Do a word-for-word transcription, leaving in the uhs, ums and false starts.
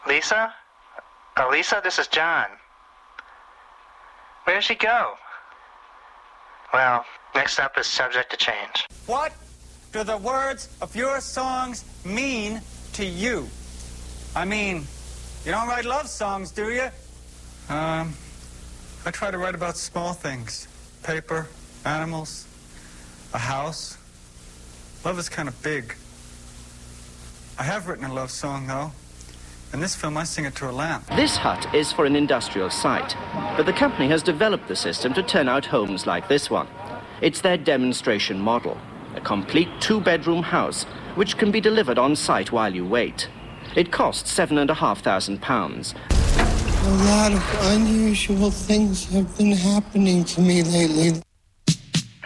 Lisa? Oh, Lisa, this is John. Where did she go? Well, next up is Subject to Change. What do the words of your songs mean to you? I mean, you don't write love songs, do you? Um, I try to write about small things. Paper, animals, a house. Love is kind of big. I have written a love song, though. In this film, I sing it to a lamp. This hut is for an industrial site, but the company has developed the system to turn out homes like this one. It's their demonstration model, a complete two-bedroom house which can be delivered on site while you wait. It costs seven and a half thousand pounds. A lot of unusual things have been happening to me lately.